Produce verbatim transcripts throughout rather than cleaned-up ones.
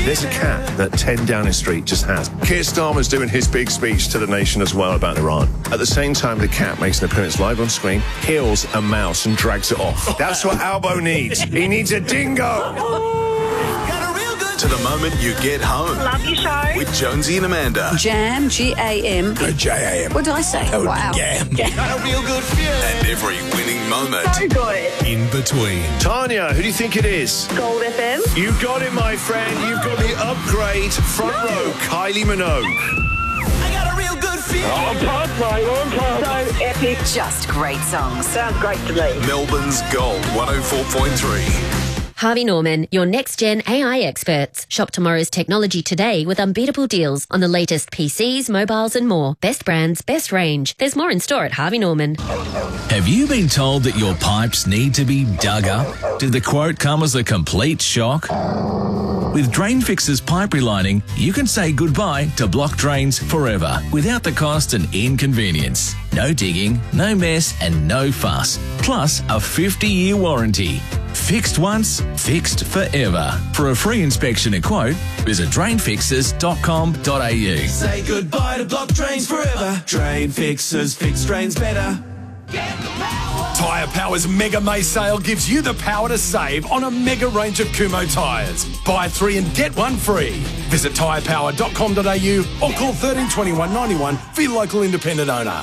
There's a cat that ten Downing Street just has. Keir Starmer's doing his big speech to the nation as well about Iran. At the same time, the cat makes an appearance live on screen, kills a mouse and drags it off. That's what Albo needs. He needs a dingo. To the moment you get home. Love your show. With Jonesy and Amanda. Jam, G A M. No, J A M. What did I say? Oh, wow. Jam. Got a real good feeling. And every winning moment. So good. In between. Tanya, who do you think it is? Gold F M. You got it, my friend. You've got the upgrade front No. row, Kylie Minogue. I got a real good feeling. Oh, I'm pumped, mate. I'm pumped. So epic. Just great songs. Sounds great to me. Melbourne's Gold one oh four point three. Harvey Norman, your next-gen A I experts. Shop tomorrow's technology today with unbeatable deals on the latest P Cs, mobiles and more. Best brands, best range. There's more in store at Harvey Norman. Have you been told that your pipes need to be dug up? Did the quote come as a complete shock? With Drain Fix's pipe relining, you can say goodbye to blocked drains forever without the cost and inconvenience. No digging, no mess and no fuss. Plus a fifty-year warranty. Fixed once, fixed forever. For a free inspection and quote, visit drain fixers dot com dot a u. Say goodbye to blocked drains forever. Drain Fixers, fix drains better. Tyre Power's Mega May sale gives you the power to save on a mega range of Kumho tyres. Buy three and get one free. Visit tyre power dot com dot a u or call thirteen twenty-one ninety-one for your local independent owner.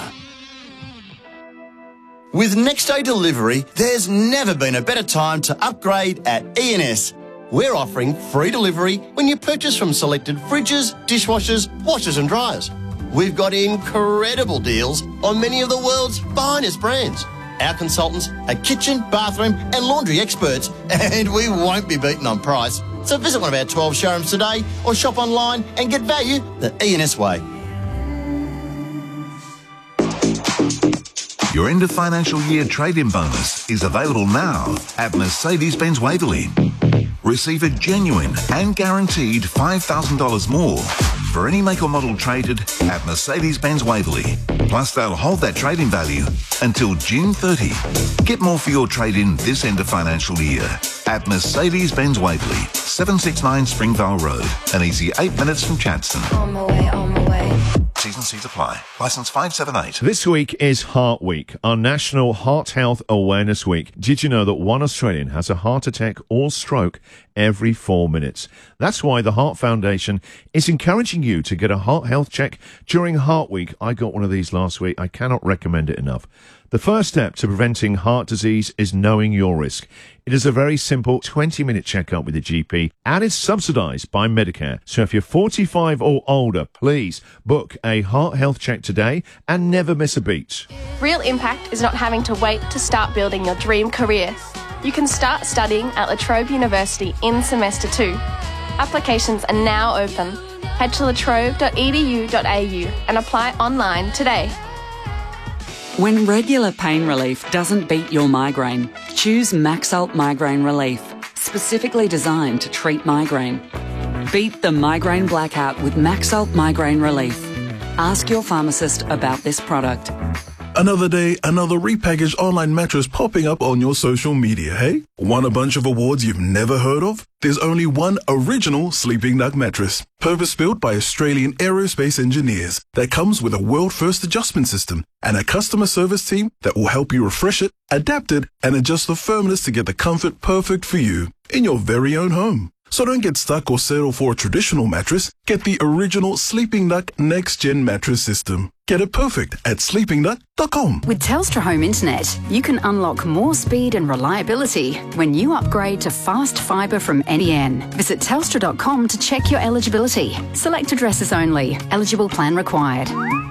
With next day delivery, there's never been a better time to upgrade at E N S. We're offering free delivery when you purchase from selected fridges, dishwashers, washers and dryers. We've got incredible deals on many of the world's finest brands. Our consultants are kitchen, bathroom and laundry experts, and we won't be beaten on price. So visit one of our twelve showrooms today or shop online and get value the E N S way. Your end of financial year trade-in bonus is available now at Mercedes-Benz Waverley. Receive a genuine and guaranteed five thousand dollars more for any make or model traded at Mercedes-Benz Waverley. Plus, they'll hold that trade-in value until June thirtieth. Get more for your trade-in this end of financial year at Mercedes-Benz Waverley, seven sixty-nine Springvale Road, an easy eight minutes from Chadstone. On my way, on my way. T's and C's apply. Licence five seven eight. This week is Heart Week, our National Heart Health Awareness Week. Did you know that one Australian has a heart attack or stroke every four minutes? That's why the Heart Foundation is encouraging you to get a heart health check during Heart Week. I got one of these last week. I cannot recommend it enough. The first step to preventing heart disease is knowing your risk. It is a very simple twenty-minute checkup with a G P, and it's subsidised by Medicare. So if you're forty-five or older, please book a heart health check today and never miss a beat. Real impact is not having to wait to start building your dream career. You can start studying at La Trobe University in semester two. Applications are now open. Head to latrobe dot e d u dot a u and apply online today. When regular pain relief doesn't beat your migraine, choose Maxalt Migraine Relief, specifically designed to treat migraine. Beat the migraine blackout with Maxalt Migraine Relief. Ask your pharmacist about this product. Another day, another repackaged online mattress popping up on your social media, hey? Won a bunch of awards you've never heard of? There's only one original Sleeping Duck mattress, purpose-built by Australian aerospace engineers, that comes with a world-first adjustment system and a customer service team that will help you refresh it, adapt it, and adjust the firmness to get the comfort perfect for you in your very own home. So don't get stuck or settle for a traditional mattress. Get the original Sleeping Duck Next Gen mattress system. Get it perfect at sleeping duck dot com. With Telstra Home Internet, you can unlock more speed and reliability when you upgrade to fast fibre from N E N. Visit telstra dot com to check your eligibility. Select addresses only. Eligible plan required.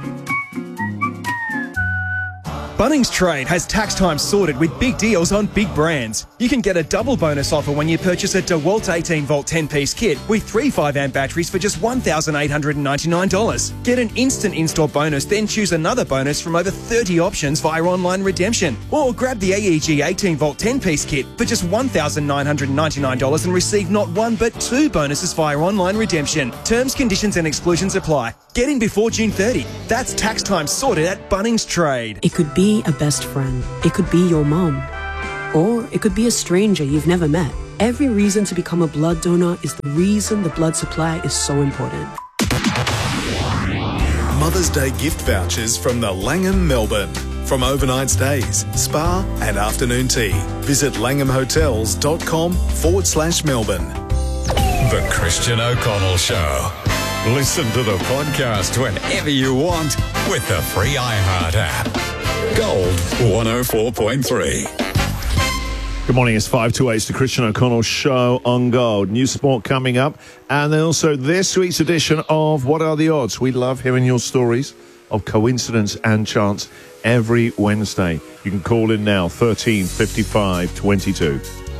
Bunnings Trade has tax time sorted with big deals on big brands. You can get a double bonus offer when you purchase a DeWalt eighteen volt ten piece kit with three five amp batteries for just one thousand eight hundred ninety-nine dollars. Get an instant install bonus, then choose another bonus from over thirty options via online redemption. Or grab the A E G eighteen volt ten piece kit for just one thousand nine hundred ninety-nine dollars and receive not one but two bonuses via online redemption. Terms, conditions and exclusions apply. Get in before June thirtieth. That's tax time sorted at Bunnings Trade. It could be a best friend. It could be your mom. Or it could be a stranger you've never met. Every reason to become a blood donor is the reason the blood supply is so important. Mother's Day gift vouchers from the Langham Melbourne. From overnight stays, spa and afternoon tea. Visit langhamhotels.com forward slash Melbourne. The Christian O'Connell Show. Listen to the podcast whenever you want with the free iHeart app. Gold one oh four point three. Good morning, it's five to eight. It's the Christian O'Connell Show on Gold. New sport coming up. And then also this week's edition of What Are the Odds? We love hearing your stories of coincidence and chance every Wednesday. You can call in now, thirteen fifty-five twenty-two.